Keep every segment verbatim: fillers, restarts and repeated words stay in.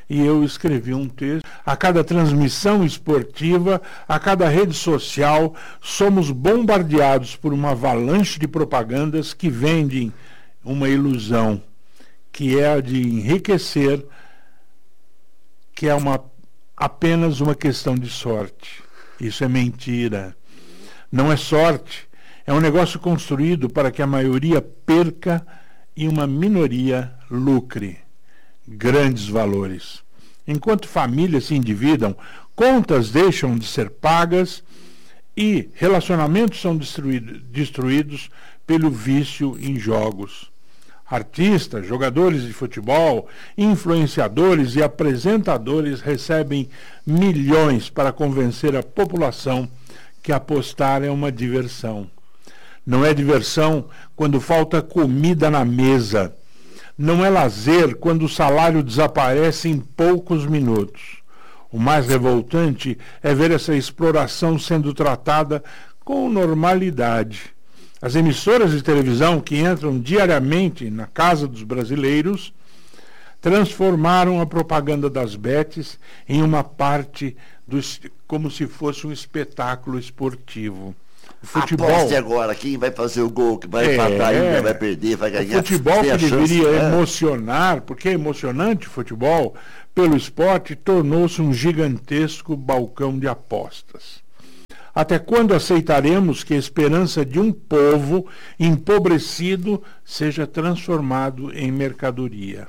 e eu escrevi um texto. A cada transmissão esportiva, a cada rede social, somos bombardeados por uma avalanche de propagandas que vendem uma ilusão, que é a de enriquecer, que é uma, apenas uma questão de sorte. Isso é mentira. Não é sorte. É um negócio construído para que a maioria perca e uma minoria lucre grandes valores. Enquanto famílias se endividam, contas deixam de ser pagas e relacionamentos são destruídos, destruídos pelo vício em jogos. Artistas, jogadores de futebol, influenciadores e apresentadores recebem milhões para convencer a população que apostar é uma diversão. Não é diversão quando falta comida na mesa. Não é lazer quando o salário desaparece em poucos minutos. O mais revoltante é ver essa exploração sendo tratada com normalidade. As emissoras de televisão que entram diariamente na casa dos brasileiros transformaram a propaganda das bets em uma parte do, como se fosse um espetáculo esportivo. O futebol, aposte agora quem vai fazer o gol, que vai empatar é, ainda, vai perder, vai ganhar. O futebol que chance, deveria é. emocionar, porque é emocionante o futebol, pelo esporte, tornou-se um gigantesco balcão de apostas. Até quando aceitaremos que a esperança de um povo empobrecido seja transformado em mercadoria?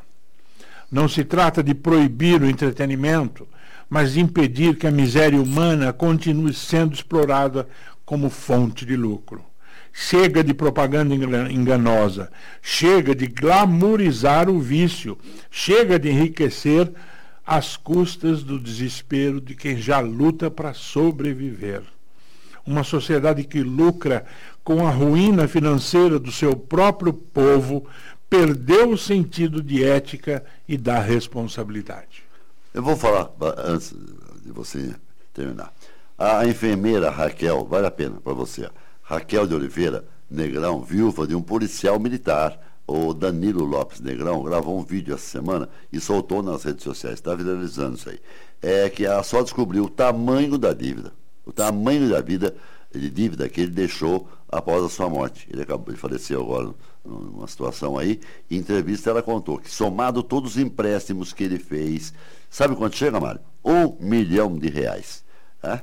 Não se trata de proibir o entretenimento, mas de impedir que a miséria humana continue sendo explorada como fonte de lucro. Chega de propaganda enganosa, chega de glamourizar o vício, chega de enriquecer às custas do desespero de quem já luta para sobreviver. Uma sociedade que lucra com a ruína financeira do seu próprio povo perdeu o sentido de ética e da responsabilidade. Eu vou falar, antes de você terminar. A enfermeira Raquel, vale a pena para você, Raquel de Oliveira Negrão, viúva de um policial militar, o Danilo Lopes Negrão, gravou um vídeo essa semana e soltou nas redes sociais, está viralizando isso aí. É que ela só descobriu o tamanho da dívida, o tamanho da vida de dívida que ele deixou após a sua morte. Ele, acabou, ele faleceu agora numa situação aí. Em entrevista ela contou que, somado todos os empréstimos que ele fez, sabe quanto chega, Mário? Um milhão de reais. Né?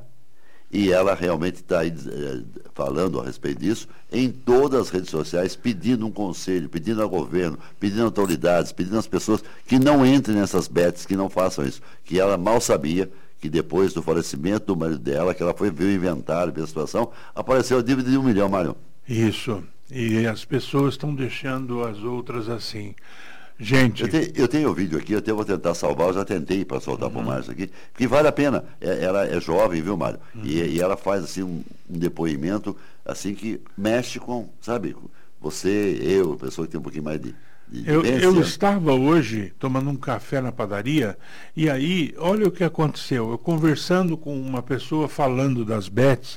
E ela realmente está aí é, falando a respeito disso em todas as redes sociais, pedindo um conselho, pedindo ao governo, pedindo a autoridades, pedindo às pessoas que não entrem nessas bets, que não façam isso. Que ela mal sabia que depois do falecimento do marido dela, que ela foi ver o inventário, ver a situação, apareceu a dívida de um milhão, Mário. Isso. E as pessoas estão deixando as outras assim. Gente... Eu, te, eu tenho o vídeo aqui, eu até vou tentar salvar, eu já tentei para soltar uhum. para o Mário isso aqui, porque vale a pena. É, ela é jovem, viu, Mário? Uhum. E, e ela faz assim um, um depoimento assim que mexe com, sabe, você, eu, pessoa que tem um pouquinho mais de... de, de eu, eu estava hoje tomando um café na padaria, e aí, olha o que aconteceu. Eu conversando com uma pessoa falando das bets,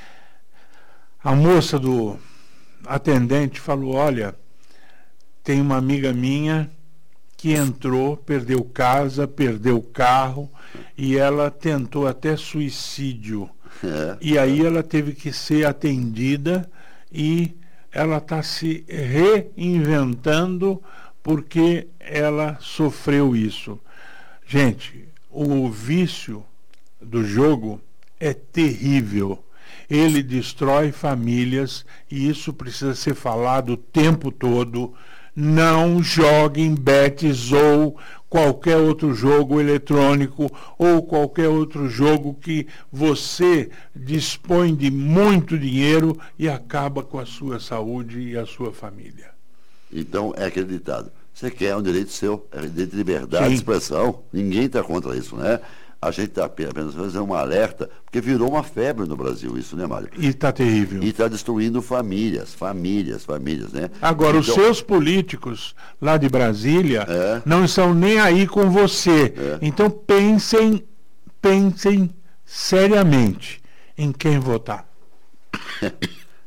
a moça do atendente falou, olha... Tem uma amiga minha que entrou, perdeu casa, perdeu carro, e ela tentou até suicídio. É. E aí ela teve que ser atendida e ela está se reinventando porque ela sofreu isso. Gente, o vício do jogo é terrível. Ele destrói famílias e isso precisa ser falado o tempo todo. Não joguem bets ou qualquer outro jogo eletrônico ou qualquer outro jogo que você dispõe de muito dinheiro e acaba com a sua saúde e a sua família. Então, é acreditado. Você quer um direito seu, é direito de liberdade Sim. de expressão. Ninguém está contra isso, né? A gente está apenas fazendo um alerta, porque virou uma febre no Brasil isso, né, Mário? E está terrível. E está destruindo famílias, famílias, famílias, né? Agora, então, os seus políticos lá de Brasília é. não estão nem aí com você. É. Então, pensem, pensem seriamente em quem votar.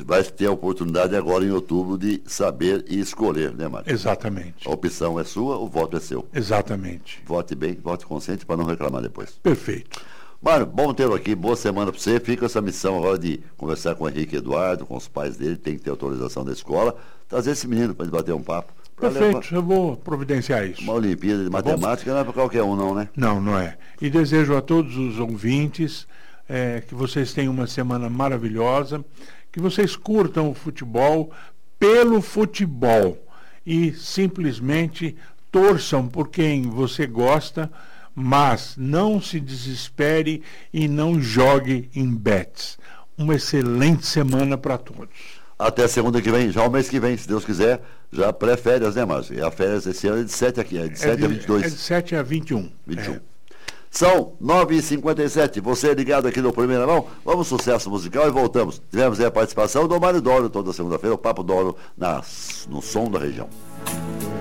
vai ter a oportunidade agora em outubro de saber e escolher, né, Mário? Exatamente. A opção é sua, o voto é seu. Exatamente. Vote bem, vote consciente para não reclamar depois. Perfeito. Mário, bom tê-lo aqui, boa semana para você. Fica essa missão agora de conversar com o Henrique Eduardo, com os pais dele, tem que ter autorização da escola, trazer esse menino para a gente bater um papo. Perfeito, levar... eu vou providenciar isso. Uma Olimpíada de tá Matemática bom? Não é para qualquer um, não, né? Não, não é. E desejo a todos os ouvintes é, que vocês tenham uma semana maravilhosa, que vocês curtam o futebol pelo futebol e simplesmente torçam por quem você gosta, mas não se desespere e não jogue em bets. Uma excelente semana para todos. Até segunda que vem, já o mês que vem, se Deus quiser, já pré-férias, né, Márcio? E a férias esse ano é de sete aqui, é de sete é de, a vinte e dois. É de sete a vinte e um. vinte e um. É. São nove e cinquenta e sete, você é ligado aqui no Primeira Mão, vamos sucesso musical e voltamos. Tivemos aí a participação do Mário Doro toda segunda-feira, o Papo Doro nas, no som da região.